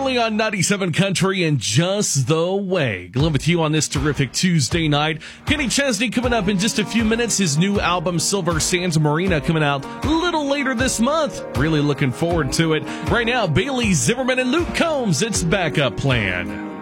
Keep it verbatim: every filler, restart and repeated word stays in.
Marley on ninety-seven Country and Just the Way. Glenn with you on this terrific Tuesday night. Kenny Chesney coming up in just a few minutes. His new album, Silver Sands Marina, coming out a little later this month. Really looking forward to it. Right now, Bailey Zimmerman and Luke Combs, it's Backup Plan.